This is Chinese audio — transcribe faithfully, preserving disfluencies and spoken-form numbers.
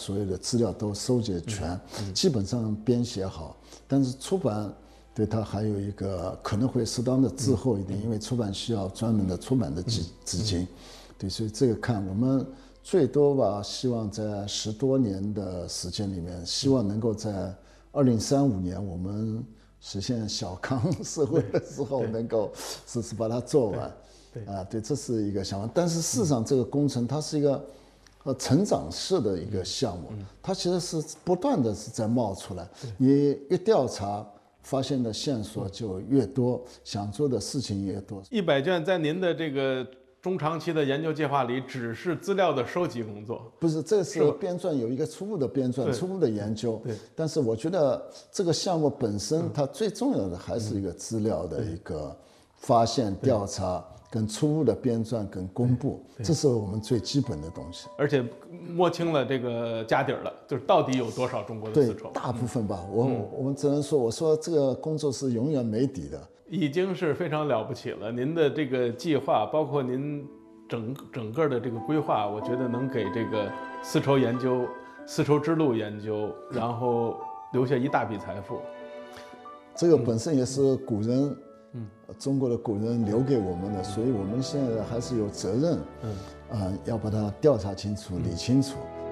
所有的资料都收集全，基本上编写好。但是出版对它还有一个可能会适当的滞后一点，因为出版需要专门的出版的资资金。对，所以这个看我们最多吧，希望在十多年的时间里面，希望能够在二零三五年我们实现小康社会的时候，能够是是把它做完。对啊，对，这是一个想法。但是事实上，这个工程它是一个呃成长式的一个项目，它其实是不断的是在冒出来。你越调查，发现的线索就越多，想做的事情越多。 一百卷在您的这个中长期的研究计划里，只是资料的收集工作。 不是，这是编撰有一个初步的编撰、初步的研究。对。但是我觉得这个项目本身，它最重要的还是一个资料的一个发现、调查。跟初步的编撰跟公布，这是我们最基本的东西。 而且摸清了这个家底儿了，就是到底有多少中国的丝绸。 大部分吧，我、嗯、我们只能说，我说这个工作是永远没底的， 已经是非常了不起了。您的这个计划，包括您整整个的这个规划，我觉得能给这个丝绸研究、丝绸之路研究，然后留下一大笔财富。 这个本身也是古人。嗯，中国的古人留给我们的，所以我们现在还是有责任，嗯，啊、呃，要把它调查清楚、理清楚。